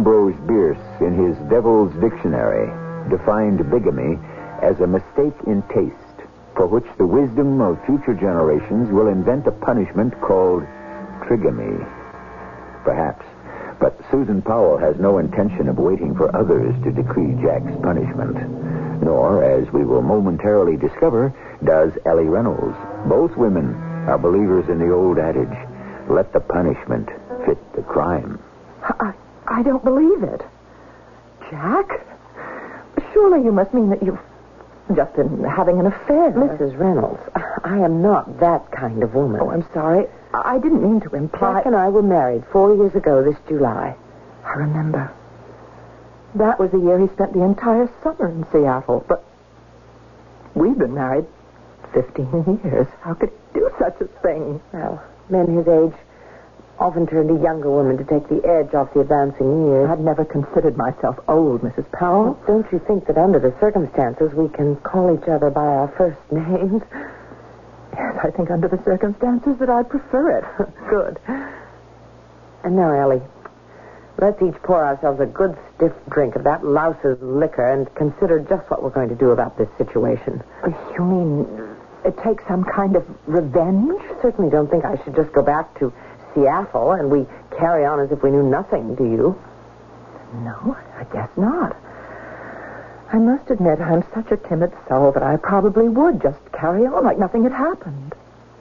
Ambrose Bierce, in his Devil's Dictionary, defined bigamy as a mistake in taste, for which the wisdom of future generations will invent a punishment called trigamy. Perhaps. But Susan Powell has no intention of waiting for others to decree Jack's punishment. Nor, as we will momentarily discover, does Ellie Reynolds. Both women are believers in the old adage, let the punishment fit the crime. I don't believe it. Jack? Surely you must mean that you've just been having an affair. Mrs. Reynolds, I am not that kind of woman. Oh, I'm sorry. I didn't mean to imply... Jack and I were married 4 years ago this July. I remember. That was the year he spent the entire summer in Seattle. But we've been married 15 years. How could he do such a thing? Well, men his age often turn to younger women to take the edge off the advancing years. I'd never considered myself old, Mrs. Powell. Well, don't you think that under the circumstances we can call each other by our first names? Yes, I think under the circumstances that I'd prefer it. Good. And now, Ellie, let's each pour ourselves a good stiff drink of that louse's liquor and consider just what we're going to do about this situation. You mean take some kind of revenge? I certainly don't think I should just go back to Seattle and we carry on as if we knew nothing, do you? No, I guess not. I must admit I'm such a timid soul that I probably would just carry on like nothing had happened.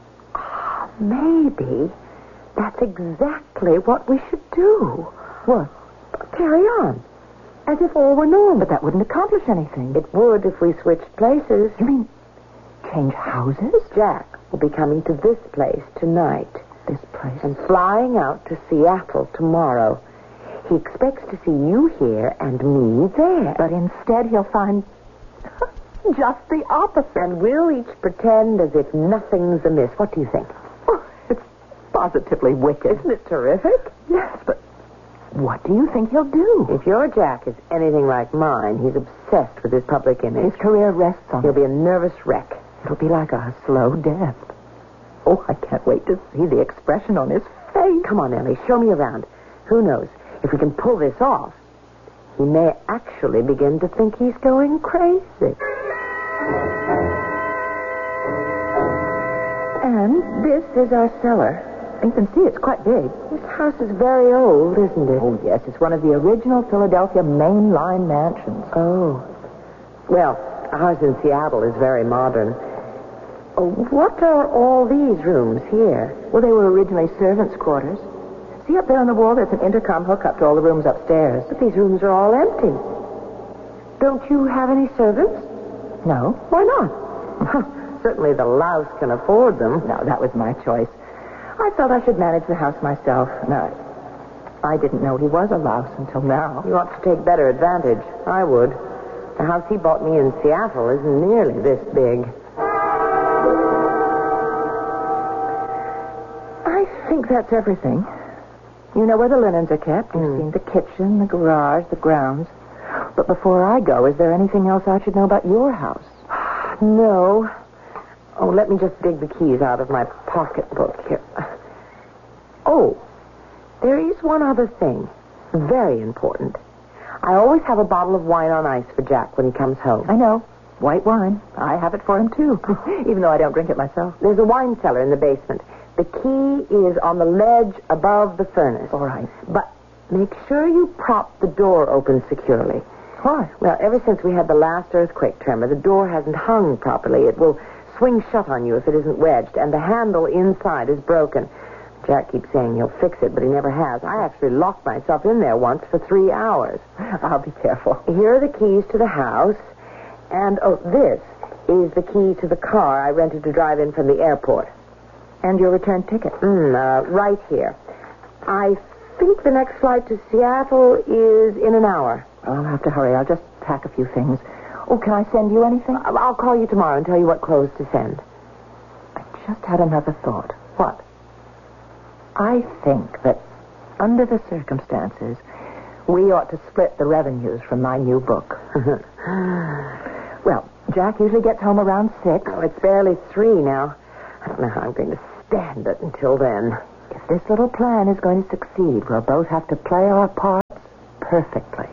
Maybe that's exactly what we should do. What? Carry on. As if all were normal. But that wouldn't accomplish anything. It would if we switched places. You mean change houses? Jack will be coming to this place tonight. This place? And flying out to Seattle tomorrow. He expects to see you here and me there. But instead he'll find just the opposite. And we'll each pretend as if nothing's amiss. What do you think? Oh, it's positively wicked. Isn't it terrific? Yes, but what do you think he'll do? If your Jack is anything like mine, he's obsessed with his public image. His career rests on He'll it. be a nervous wreck. It'll be like a slow death. Oh, I can't wait to see the expression on his face. Come on, Ellie, show me around. Who knows? If we can pull this off, he may actually begin to think he's going crazy. And this is our cellar. You can see it's quite big. This house is very old, isn't it? Oh, yes. It's one of the original Philadelphia main line mansions. Oh. Well, ours in Seattle is very modern. Oh, what are all these rooms here? Well, they were originally servants' quarters. See up there on the wall, there's an intercom hookup to all the rooms upstairs. But these rooms are all empty. Don't you have any servants? No. Why not? Certainly the louse can afford them. No, that was my choice. I felt I should manage the house myself. No, I didn't know he was a louse until now. You ought to take better advantage. I would. The house he bought me in Seattle isn't nearly this big. I think that's everything. You know where the linens are kept. You've seen the kitchen, the garage, the grounds. But before I go, is there anything else I should know about your house? No. Oh, let me just dig the keys out of my pocketbook here. Oh, there is one other thing. Very important. I always have a bottle of wine on ice for Jack when he comes home. I know. White wine. I have it for him, too. Even though I don't drink it myself. There's a wine cellar in the basement. The key is on the ledge above the furnace. All right. But make sure you prop the door open securely. Why? Well, ever since we had the last earthquake tremor, the door hasn't hung properly. It will swing shut on you if it isn't wedged, and the handle inside is broken. Jack keeps saying he'll fix it, but he never has. I actually locked myself in there once for 3 hours. I'll be careful. Here are the keys to the house, and, this is the key to the car I rented to drive in from the airport. And your return ticket? Right here. I think the next flight to Seattle is in an hour. I'll have to hurry. I'll just pack a few things. Oh, can I send you anything? I'll call you tomorrow and tell you what clothes to send. I just had another thought. What? I think that under the circumstances, we ought to split the revenues from my new book. Well, Jack usually gets home around 6. Oh, it's barely 3 now. I don't know how I'm going to stand it until then. If this little plan is going to succeed, we'll both have to play our parts perfectly.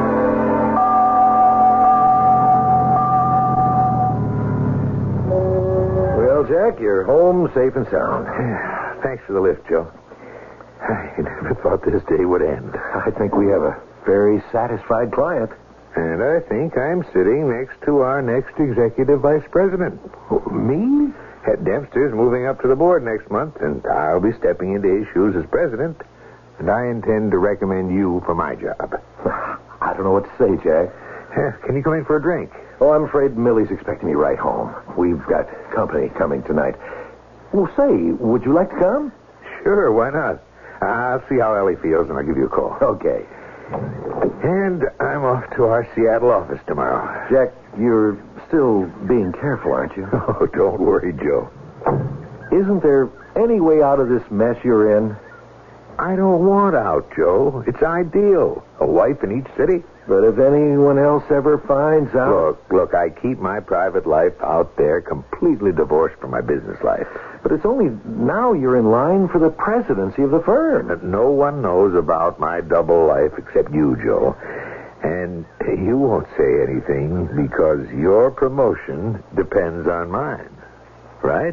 Well, Jack, you're home safe and sound. Thanks for the lift, Joe. I never thought this day would end. I think we have a very satisfied client. And I think I'm sitting next to our next executive vice president. Me? Ed Dempster's moving up to the board next month, and I'll be stepping into his shoes as president. And I intend to recommend you for my job. I don't know what to say, Jack. Can you come in for a drink? Oh, I'm afraid Millie's expecting me right home. We've got company coming tonight. Well, say, would you like to come? Sure, why not? I'll see how Ellie feels, and I'll give you a call. Okay. And I'm off to our Seattle office tomorrow. Jack, you're still being careful, aren't you? Oh, don't worry, Joe. Isn't there any way out of this mess you're in? I don't want out, Joe. It's ideal. A wife in each city. But if anyone else ever finds out... Look, I keep my private life out there completely divorced from my business life. But it's only now you're in line for the presidency of the firm. No one knows about my double life except you, Joe. And you won't say anything because your promotion depends on mine. Right?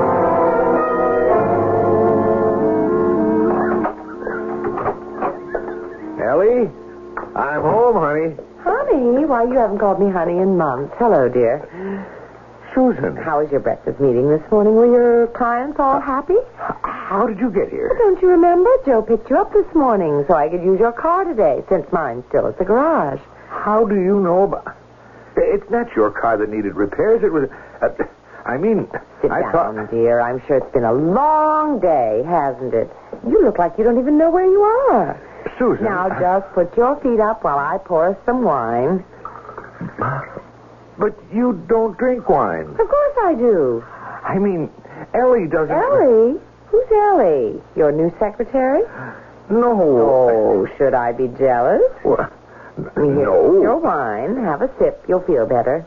Ellie? I'm home, honey. Honey? Why, you haven't called me honey in months. Hello, dear. Susan. How was your breakfast meeting this morning? Were your clients all happy? How did you get here? Well, don't you remember? Joe picked you up this morning so I could use your car today, since mine's still at the garage. How do you know about... It's not your car that needed repairs. It was... Sit down, dear. I'm sure it's been a long day, hasn't it? You look like you don't even know where you are. Susan... Now, just put your feet up while I pour us some wine. But you don't drink wine. Of course I do. I mean, Ellie doesn't... Ellie? Who's Ellie? Your new secretary? No. Oh, should I be jealous? Well, Here's no. your wine. Have a sip. You'll feel better.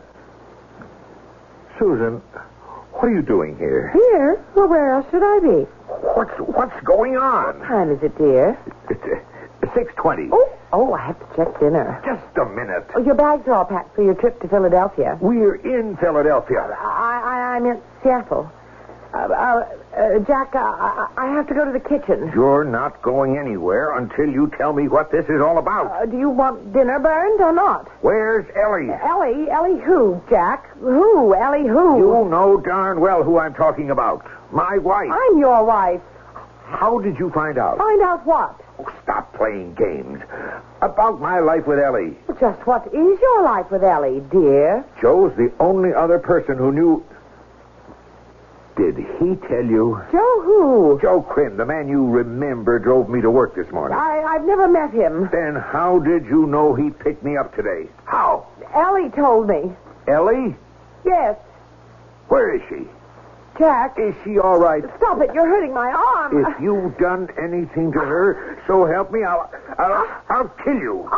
Susan, what are you doing here? Here? Well, where else should I be? What's going on? What time is it, dear? It's 6:20. Oh, I have to check dinner. Just a minute. Oh, your bags are all packed for your trip to Philadelphia. We're in Philadelphia. I meant Seattle. Jack, I have to go to the kitchen. You're not going anywhere until you tell me what this is all about. Do you want dinner burned or not? Where's Ellie? Ellie? Ellie who, Jack? Who? Ellie who? You know darn well who I'm talking about. My wife. I'm your wife. How did you find out? Find out what? Oh, stop playing games. About my life with Ellie. Just what is your life with Ellie, dear? Joe's the only other person who knew... Did he tell you? Joe who? Joe Quinn, the man you remember drove me to work this morning. I've never met him. Then how did you know he picked me up today? How? Ellie told me. Ellie? Yes. Where is she? Jack. Is she all right? Stop it. You're hurting my arm. If you've done anything to her, so help me, I'll kill you.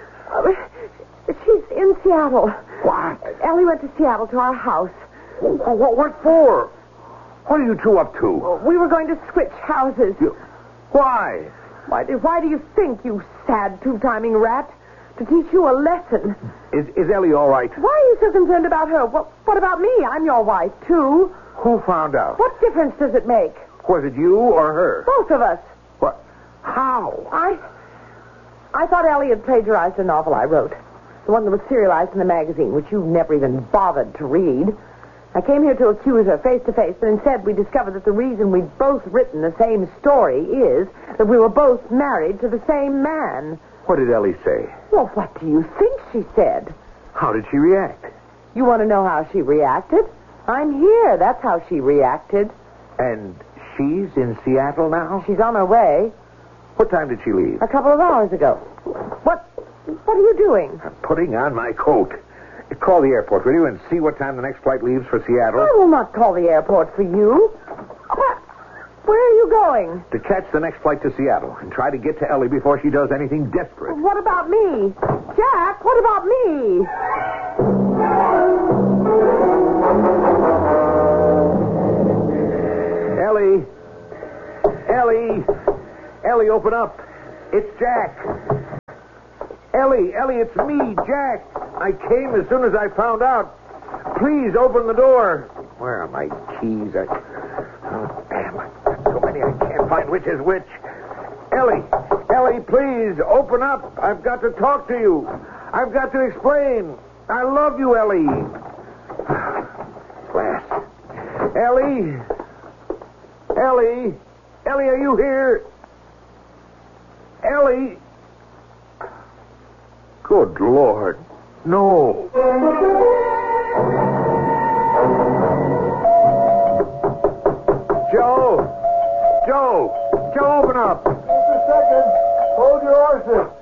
She's in Seattle. What? Ellie went to Seattle to our house. What for? What are you two up to? We were going to switch houses. Why? Why do you think, you sad two-timing rat? To teach you a lesson. Is Ellie all right? Why are you so concerned about her? What about me? I'm your wife, too. Who found out? What difference does it make? Was it you or her? Both of us. What? How? I thought Ellie had plagiarized a novel I wrote. The one that was serialized in the magazine, which you never even bothered to read. I came here to accuse her face to face, but instead we discovered that the reason we'd both written the same story is that we were both married to the same man. What did Ellie say? Well, what do you think she said? How did she react? You want to know how she reacted? I'm here. That's how she reacted. And she's in Seattle now? She's on her way. What time did she leave? A couple of hours ago. What are you doing? I'm putting on my coat. Call the airport, will you, and see what time the next flight leaves for Seattle? I will not call the airport for you. Where are you going? To catch the next flight to Seattle and try to get to Ellie before she does anything desperate. What about me? Jack, what about me? Ellie! Ellie! Ellie, open up. It's Jack. Ellie, it's me, Jack. I came as soon as I found out. Please open the door. Where are my keys? Oh, damn. So many I can't find which is which. Ellie, please, open up. I've got to talk to you. I've got to explain. I love you, Ellie. Glass. Ellie, are you here? Ellie. Good Lord. No. Joe, open up. Just a second. Hold your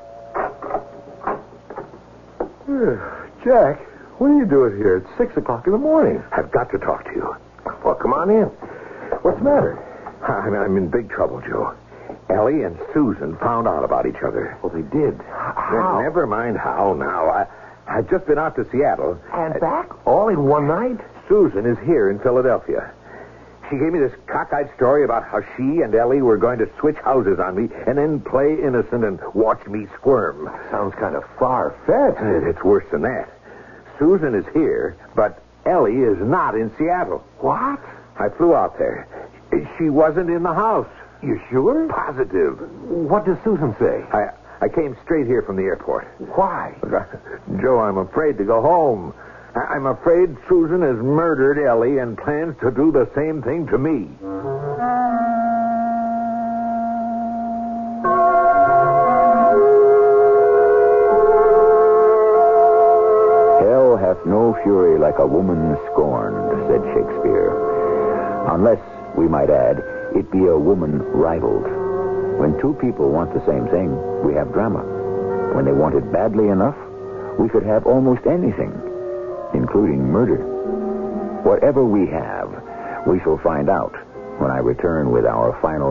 horses. Jack, what are you doing here? It's 6 o'clock in the morning. I've got to talk to you. Well, come on in. What's the matter? I'm in big trouble, Joe. Ellie and Susan found out about each other. Well, they did. How? Never mind how now. I've just been out to Seattle. And back? All in one night? Susan is here in Philadelphia. She gave me this cockeyed story about how she and Ellie were going to switch houses on me and then play innocent and watch me squirm. Sounds kind of far-fetched. It's worse than that. Susan is here, but Ellie is not in Seattle. What? I flew out there. She wasn't in the house. You sure? Positive. What does Susan say? I came straight here from the airport. Why? Joe, I'm afraid to go home. I'm afraid Susan has murdered Ellie and plans to do the same thing to me. Hell hath no fury like a woman scorned, said Shakespeare. Unless, we might add, it be a woman rivaled. When two people want the same thing, we have drama. When they want it badly enough, we could have almost anything, including murder. Whatever we have, we shall find out when I return with our final